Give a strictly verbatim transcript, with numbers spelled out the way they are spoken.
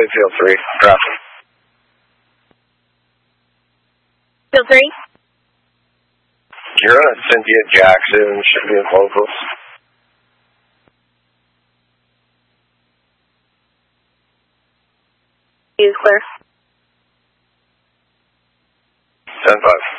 field three. Traffic. Field three? You're on Cynthia Jackson, should be in locals. Is clear. ten five.